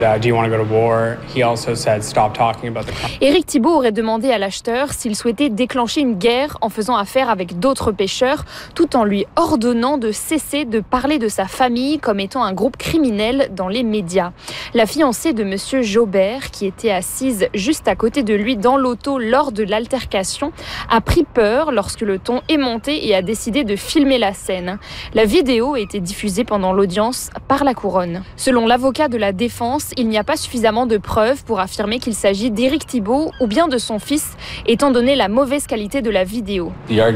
Do you want to go to war? He also said stop talking about the crime. Éric Thibault aurait demandé à l'acheteur s'il souhaitait déclencher une guerre en faisant affaire avec d'autres pêcheurs, tout en lui ordonnant de cesser de parler de sa famille comme étant un groupe criminel dans les médias. La fiancée de Monsieur Jobert, qui était assise juste à côté de lui dans l'auto lors de l'altercation, a pris peur lorsque le ton est monté et a décidé de filmer la scène. La vidéo a été diffusée pendant l'audience par la couronne. Selon l'avocat de la défense, il n'y a pas suffisamment de preuves pour affirmer qu'il s'agit d'Éric Thibault ou bien de son fils, étant donné la mauvaise qualité de la vidéo.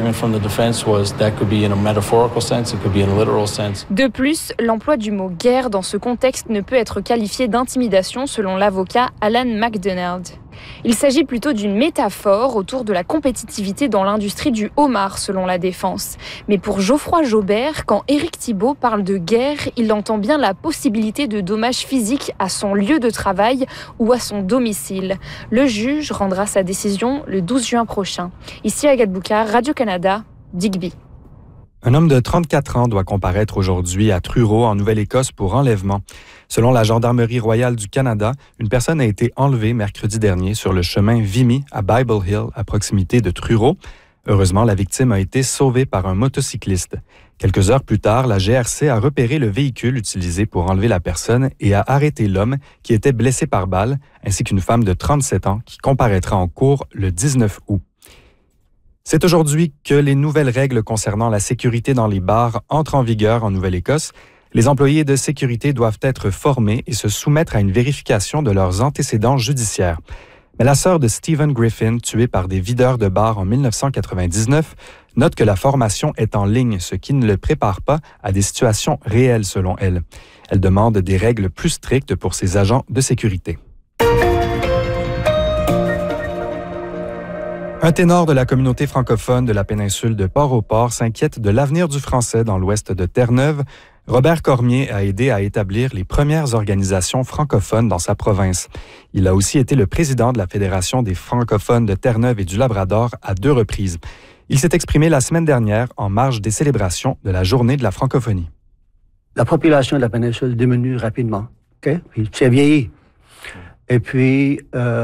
De plus, l'emploi du mot « guerre » dans ce contexte ne peut être qualifié d'intimidation selon l'avocat Alan McDonald. Il s'agit plutôt d'une métaphore autour de la compétitivité dans l'industrie du homard, selon la défense. Mais pour Geoffroy Jobert, quand Éric Thibault parle de guerre, il entend bien la possibilité de dommages physiques à son lieu de travail ou à son domicile. Le juge rendra sa décision le 12 juin prochain. Ici Agathe Boucard, Radio-Canada, Digby. Un homme de 34 ans doit comparaître aujourd'hui à Truro, en Nouvelle-Écosse, pour enlèvement. Selon la Gendarmerie royale du Canada, une personne a été enlevée mercredi dernier sur le chemin Vimy à Bible Hill, à proximité de Truro. Heureusement, la victime a été sauvée par un motocycliste. Quelques heures plus tard, la GRC a repéré le véhicule utilisé pour enlever la personne et a arrêté l'homme qui était blessé par balle, ainsi qu'une femme de 37 ans qui comparaîtra en cours le 19 août. C'est aujourd'hui que les nouvelles règles concernant la sécurité dans les bars entrent en vigueur en Nouvelle-Écosse. Les employés de sécurité doivent être formés et se soumettre à une vérification de leurs antécédents judiciaires. Mais la sœur de Stephen Griffin, tué par des videurs de bars en 1999, note que la formation est en ligne, ce qui ne le prépare pas à des situations réelles selon elle. Elle demande des règles plus strictes pour ses agents de sécurité. Un ténor de la communauté francophone de la péninsule de Port-au-Port s'inquiète de l'avenir du français dans l'ouest de Terre-Neuve. Robert Cormier a aidé à établir les premières organisations francophones dans sa province. Il a aussi été le président de la Fédération des francophones de Terre-Neuve et du Labrador à 2 reprises. Il s'est exprimé la semaine dernière en marge des célébrations de la Journée de la francophonie. La population de la péninsule diminue rapidement. Okay? Puis c'est vieilli. Et puis,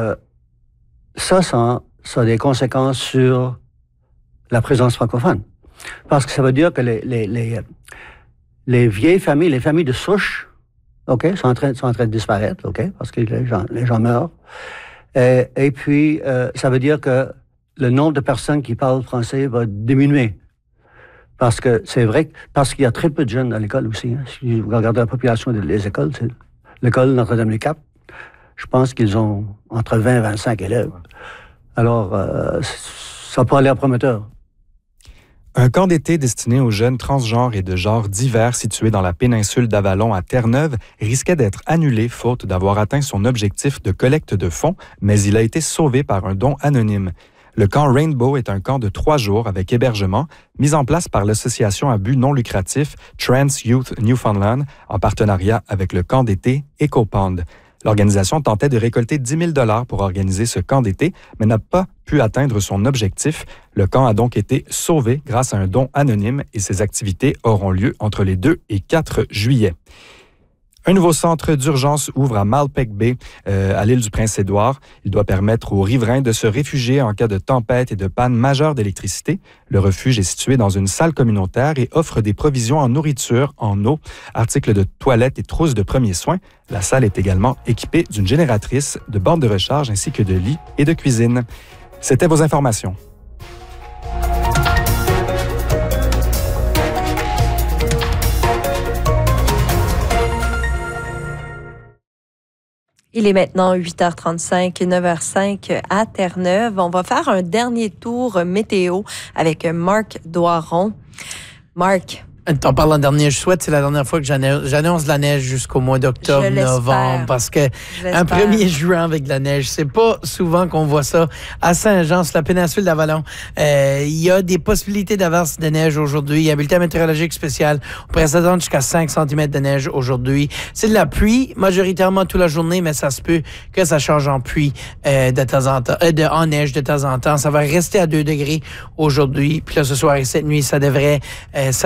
ça a des conséquences sur la présence francophone. Parce que ça veut dire que les vieilles familles, les familles de souche, OK, sont en train de disparaître, OK, parce que les gens meurent. Et puis, ça veut dire que le nombre de personnes qui parlent français va diminuer. Parce que c'est vrai, parce qu'il y a très peu de jeunes à l'école aussi. Hein. Si vous regardez la population des écoles, c'est l'école Notre-Dame-du-Cap, je pense qu'ils ont entre 20 et 25 élèves. Alors, ça peut aller prometteur. Un camp d'été destiné aux jeunes transgenres et de genres divers situé dans la péninsule d'Avalon à Terre-Neuve risquait d'être annulé faute d'avoir atteint son objectif de collecte de fonds, mais il a été sauvé par un don anonyme. Le camp Rainbow est un camp de 3 jours avec hébergement, mis en place par l'association à but non lucratif Trans Youth Newfoundland en partenariat avec le camp d'été EcoPond. L'organisation tentait de récolter 10 000 $ pour organiser ce camp d'été, mais n'a pas pu atteindre son objectif. Le camp a donc été sauvé grâce à un don anonyme et ses activités auront lieu entre les 2 et 4 juillet. Un nouveau centre d'urgence ouvre à Malpeque Bay, à l'île du Prince-Édouard. Il doit permettre aux riverains de se réfugier en cas de tempête et de panne majeure d'électricité. Le refuge est situé dans une salle communautaire et offre des provisions en nourriture, en eau, articles de toilette et trousses de premiers soins. La salle est également équipée d'une génératrice, de bornes de recharge ainsi que de lits et de cuisine. C'était vos informations. Il est maintenant 8h35, 9h05 à Terre-Neuve. On va faire un dernier tour météo avec Marc Doiron. Marc. T'en parles en dernier, je souhaite, c'est la dernière fois que j'annonce de la neige jusqu'au mois d'octobre, novembre, parce que un 1er juin avec de la neige, c'est pas souvent qu'on voit ça. À Saint-Jean, sur la péninsule d'Avalon, il y a des possibilités d'averse de neige aujourd'hui. Il y a un bulletin météorologique spécial. On pourrait s'attendre jusqu'à 5 cm de neige aujourd'hui. C'est de la pluie, majoritairement toute la journée, mais ça se peut que ça change en pluie de temps en temps, en neige de temps en temps. Ça va rester à 2 degrés aujourd'hui. Puis là, ce soir et cette nuit, ça devrait s'arrêter.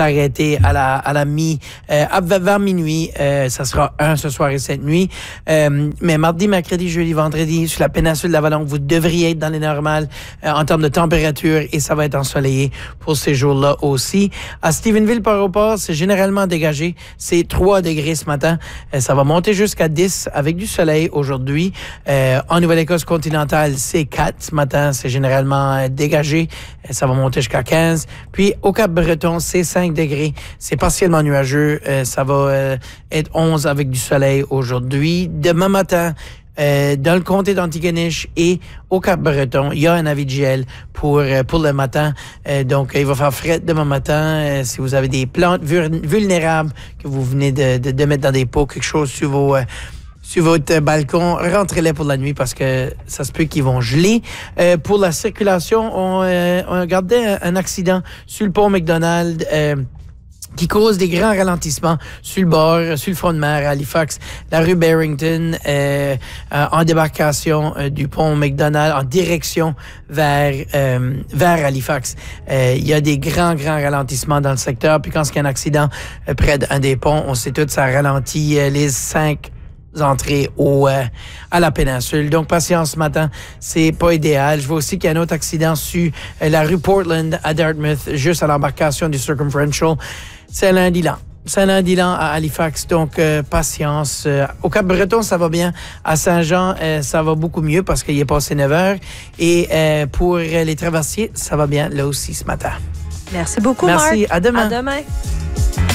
et à la vers minuit. Ça sera 1 ce soir et cette nuit. Mais mardi, mercredi, jeudi, vendredi, sur la péninsule d'Avalon, vous devriez être dans les normales en termes de température et ça va être ensoleillé pour ces jours-là aussi. À Stephenville, par rapport, c'est généralement dégagé. C'est 3 degrés ce matin. Ça va monter jusqu'à 10 avec du soleil aujourd'hui. En Nouvelle-Écosse continentale, c'est 4 ce matin. C'est généralement dégagé. Ça va monter jusqu'à 15. Puis au Cap-Breton, c'est 5 degrés. C'est partiellement nuageux. Ça va être 11 avec du soleil aujourd'hui. Demain matin, dans le comté d'Antigonish et au Cap-Breton, il y a un avis de gel pour le matin. Donc, il va faire frais demain matin. Si vous avez des plantes vulnérables que vous venez de mettre dans des pots, quelque chose sur votre balcon, rentrez-les pour la nuit parce que ça se peut qu'ils vont geler. Pour la circulation, on regardait un accident sur le pont McDonald qui cause des grands ralentissements sur le bord, sur le front de mer à Halifax, la rue Barrington, en débarcation du pont McDonald en direction vers Halifax. Il y a des grands ralentissements dans le secteur. Puis quand il y a un accident près d'un des ponts, on sait tout, ça ralentit les 5 entrées à la péninsule. Donc, patience ce matin, c'est pas idéal. Je vois aussi qu'il y a un autre accident sur la rue Portland à Dartmouth, juste à l'embarcation du Circumferential. C'est un lundi lent à Halifax, donc patience. Au Cap-Breton, ça va bien. À Saint-Jean, ça va beaucoup mieux parce qu'il est passé 9 heures. Et pour les traversiers, ça va bien là aussi ce matin. Merci beaucoup, Merci. Marc. À demain. À demain.